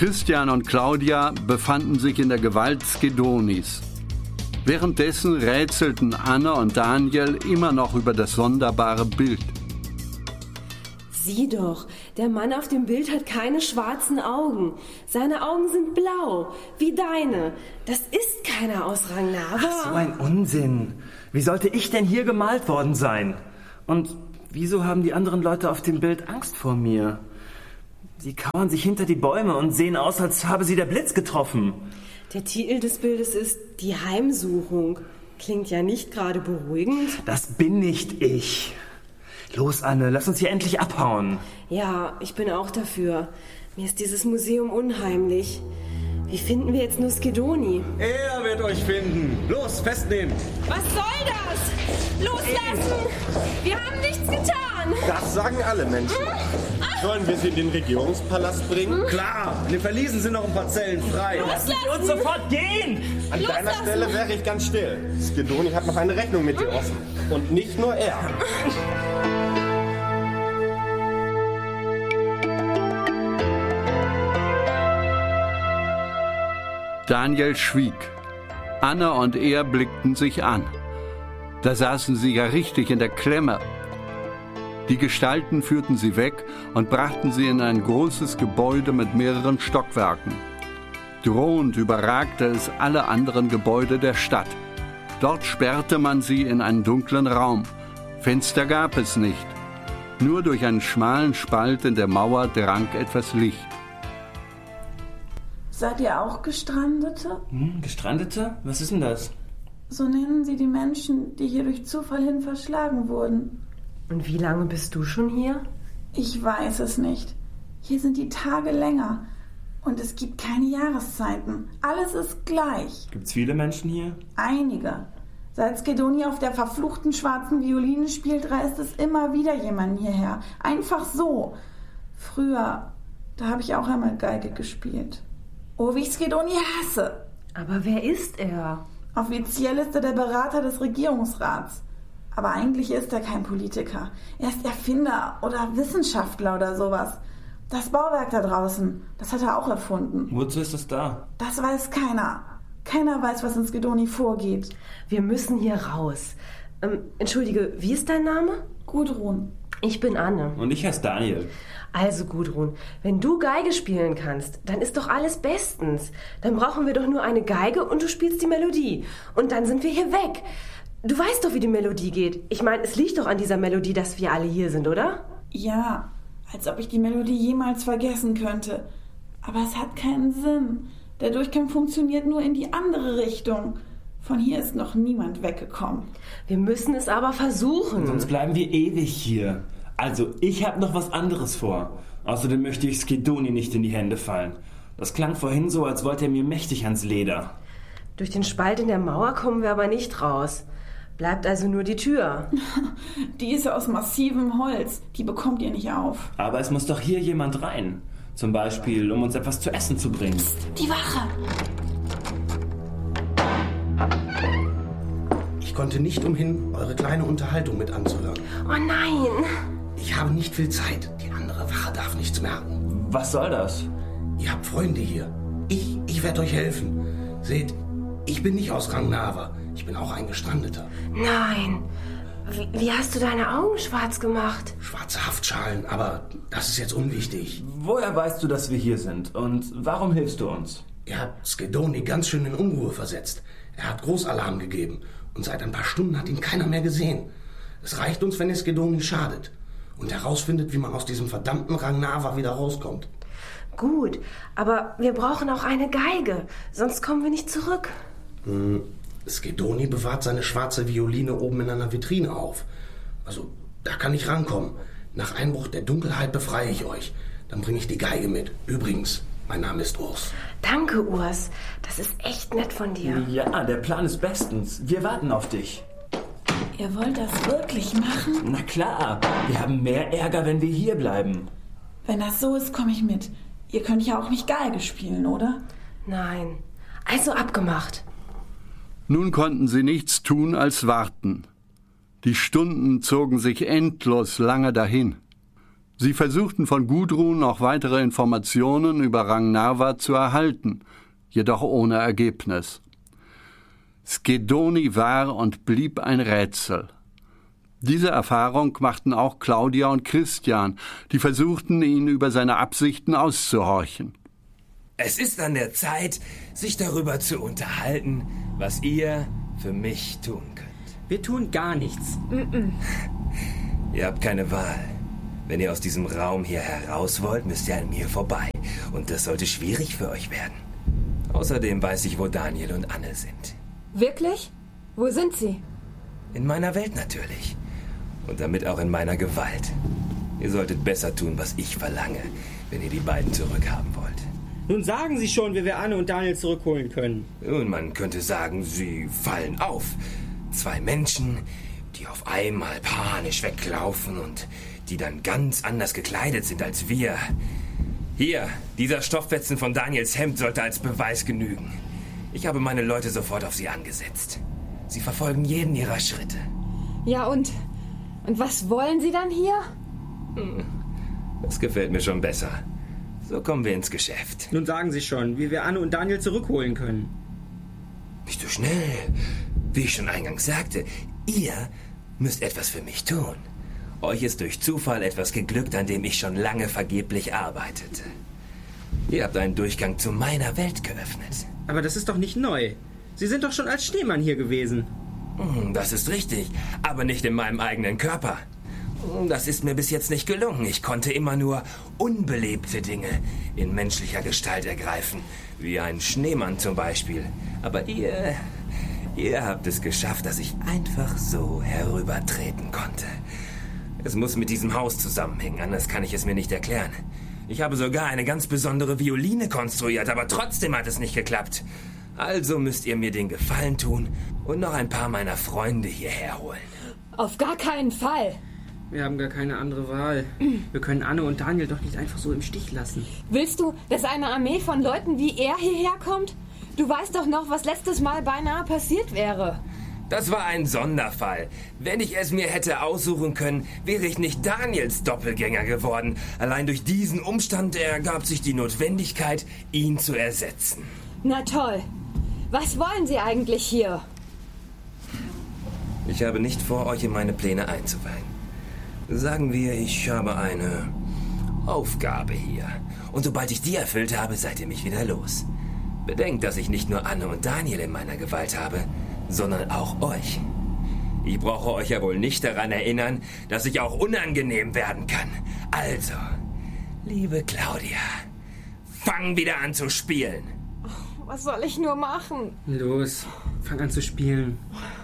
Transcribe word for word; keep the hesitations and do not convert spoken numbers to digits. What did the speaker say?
Christian und Claudia befanden sich in der Gewalt Skedonis. Währenddessen rätselten Anne und Daniel immer noch über das sonderbare Bild. Sieh doch, der Mann auf dem Bild hat keine schwarzen Augen. Seine Augen sind blau, wie deine. Das ist keiner aus Rangnava. Ach, so ein Unsinn. Wie sollte ich denn hier gemalt worden sein? Und wieso haben die anderen Leute auf dem Bild Angst vor mir? Sie kauern sich hinter die Bäume und sehen aus, als habe sie der Blitz getroffen. Der Titel des Bildes ist Die Heimsuchung. Klingt ja nicht gerade beruhigend. Das bin nicht ich. Los, Anne, lass uns hier endlich abhauen. Ja, ich bin auch dafür. Mir ist dieses Museum unheimlich. Wie finden wir jetzt nur Skedoni? Er wird euch finden. Los, festnehmen. Was soll das? Loslassen! Wir haben nichts getan. Das sagen alle Menschen. Sollen wir sie in den Regierungspalast bringen? Klar, in den Verliesen sind noch ein paar Zellen frei. Loslassen! Lass uns sofort gehen! An Loslassen! deiner Stelle wäre ich ganz still. Skedoni hat noch eine Rechnung mit dir offen. Und nicht nur er. Daniel schwieg. Anne und er blickten sich an. Da saßen sie ja richtig in der Klemme. Die Gestalten führten sie weg und brachten sie in ein großes Gebäude mit mehreren Stockwerken. Drohend überragte es alle anderen Gebäude der Stadt. Dort sperrte man sie in einen dunklen Raum. Fenster gab es nicht. Nur durch einen schmalen Spalt in der Mauer drang etwas Licht. Seid ihr auch Gestrandete? Hm, Gestrandete? Was ist denn das? So nennen sie die Menschen, die hier durch Zufall hin verschlagen wurden. Und wie lange bist du schon hier? Ich weiß es nicht. Hier sind die Tage länger. Und es gibt keine Jahreszeiten. Alles ist gleich. Gibt's viele Menschen hier? Einige. Seit Skedoni auf der verfluchten schwarzen Violine spielt, reist es immer wieder jemand hierher. Einfach so. Früher, da habe ich auch einmal Geige gespielt. Oh, wie ich Skedoni hasse. Aber wer ist er? Offiziell ist er der Berater des Regierungsrats. Aber eigentlich ist er kein Politiker. Er ist Erfinder oder Wissenschaftler oder sowas. Das Bauwerk da draußen, das hat er auch erfunden. Wozu ist es da? Das weiß keiner. Keiner weiß, was in Skedoni vorgeht. Wir müssen hier raus. Ähm, entschuldige, wie ist dein Name? Gudrun. Ich bin Anne. Und ich heiße Daniel. Also Gudrun, wenn du Geige spielen kannst, dann ist doch alles bestens. Dann brauchen wir doch nur eine Geige und du spielst die Melodie. Und dann sind wir hier weg. Du weißt doch, wie die Melodie geht. Ich meine, es liegt doch an dieser Melodie, dass wir alle hier sind, oder? Ja, als ob ich die Melodie jemals vergessen könnte. Aber es hat keinen Sinn. Der Durchgang funktioniert nur in die andere Richtung. Von hier ist noch niemand weggekommen. Wir müssen es aber versuchen. Sonst bleiben wir ewig hier. Also, ich habe noch was anderes vor. Außerdem möchte ich Skedoni nicht in die Hände fallen. Das klang vorhin so, als wollte er mir mächtig ans Leder. Durch den Spalt in der Mauer kommen wir aber nicht raus. Bleibt also nur die Tür. Die ist aus massivem Holz. Die bekommt ihr nicht auf. Aber es muss doch hier jemand rein. Zum Beispiel, um uns etwas zu essen zu bringen. Psst, die Wache! Ich konnte nicht umhin, eure kleine Unterhaltung mit anzuhören. Oh nein! Ich habe nicht viel Zeit. Die andere Wache darf nichts merken. Was soll das? Ihr habt Freunde hier. Ich, ich werde euch helfen. Seht, ich bin nicht aus Rangnava. Ich bin auch ein Gestrandeter. Nein! Wie, wie hast du deine Augen schwarz gemacht? Schwarze Haftschalen, aber das ist jetzt unwichtig. Woher weißt du, dass wir hier sind? Und warum hilfst du uns? Ihr habt Skedoni ganz schön in Unruhe versetzt. Er hat Großalarm gegeben. Und seit ein paar Stunden hat ihn keiner mehr gesehen. Es reicht uns, wenn ihr Skedoni schadet. Und herausfindet, wie man aus diesem verdammten Rangnava wieder rauskommt. Gut, aber wir brauchen auch eine Geige. Sonst kommen wir nicht zurück. Hm. Skedoni bewahrt seine schwarze Violine oben in einer Vitrine auf. Also, da kann ich rankommen. Nach Einbruch der Dunkelheit befreie ich euch. Dann bringe ich die Geige mit. Übrigens, mein Name ist Urs. Danke, Urs. Das ist echt nett von dir. Ja, der Plan ist bestens. Wir warten auf dich. Ihr wollt das wirklich machen? Na klar, wir haben mehr Ärger, wenn wir hier bleiben. Wenn das so ist, komme ich mit. Ihr könnt ja auch nicht Geige spielen, oder? Nein. Also abgemacht. Nun konnten sie nichts tun als warten. Die Stunden zogen sich endlos lange dahin. Sie versuchten von Gudrun noch weitere Informationen über Ragnarva zu erhalten, jedoch ohne Ergebnis. Skedoni war und blieb ein Rätsel. Diese Erfahrung machten auch Claudia und Christian, die versuchten, ihn über seine Absichten auszuhorchen. Es ist an der Zeit, sich darüber zu unterhalten, was ihr für mich tun könnt. Wir tun gar nichts. Mm-mm. Ihr habt keine Wahl. Wenn ihr aus diesem Raum hier heraus wollt, müsst ihr an mir vorbei. Und das sollte schwierig für euch werden. Außerdem weiß ich, wo Daniel und Anne sind. Wirklich? Wo sind sie? In meiner Welt natürlich. Und damit auch in meiner Gewalt. Ihr solltet besser tun, was ich verlange, wenn ihr die beiden zurückhaben wollt. Nun sagen Sie schon, wie wir Anne und Daniel zurückholen können. Nun, man könnte sagen, sie fallen auf. Zwei Menschen, die auf einmal panisch weglaufen und die dann ganz anders gekleidet sind als wir. Hier, dieser Stofffetzen von Daniels Hemd sollte als Beweis genügen. Ich habe meine Leute sofort auf sie angesetzt. Sie verfolgen jeden ihrer Schritte. Ja, und... Und was wollen Sie dann hier? Hm, das gefällt mir schon besser. So kommen wir ins Geschäft. Nun sagen Sie schon, wie wir Anne und Daniel zurückholen können. Nicht so schnell. Wie ich schon eingangs sagte, ihr müsst etwas für mich tun. Euch ist durch Zufall etwas geglückt, an dem ich schon lange vergeblich arbeitete. Ihr habt einen Durchgang zu meiner Welt geöffnet. Aber das ist doch nicht neu. Sie sind doch schon als Schneemann hier gewesen. Das ist richtig, aber nicht in meinem eigenen Körper. Das ist mir bis jetzt nicht gelungen. Ich konnte immer nur unbelebte Dinge in menschlicher Gestalt ergreifen, wie ein Schneemann zum Beispiel. Aber ihr, ihr habt es geschafft, dass ich einfach so herübertreten konnte. Es muss mit diesem Haus zusammenhängen, anders kann ich es mir nicht erklären. Ich habe sogar eine ganz besondere Violine konstruiert, aber trotzdem hat es nicht geklappt. Also müsst ihr mir den Gefallen tun und noch ein paar meiner Freunde hierher holen. Auf gar keinen Fall. Wir haben gar keine andere Wahl. Wir können Anne und Daniel doch nicht einfach so im Stich lassen. Willst du, dass eine Armee von Leuten wie er hierher kommt? Du weißt doch noch, was letztes Mal beinahe passiert wäre. Das war ein Sonderfall. Wenn ich es mir hätte aussuchen können, wäre ich nicht Daniels Doppelgänger geworden. Allein durch diesen Umstand ergab sich die Notwendigkeit, ihn zu ersetzen. Na toll. Was wollen Sie eigentlich hier? Ich habe nicht vor, euch in meine Pläne einzuweihen. Sagen wir, ich habe eine Aufgabe hier. Und sobald ich die erfüllt habe, seid ihr mich wieder los. Bedenkt, dass ich nicht nur Anne und Daniel in meiner Gewalt habe, sondern auch euch. Ich brauche euch ja wohl nicht daran erinnern, dass ich auch unangenehm werden kann. Also, liebe Claudia, fang wieder an zu spielen. Was soll ich nur machen? Los, fang an zu spielen.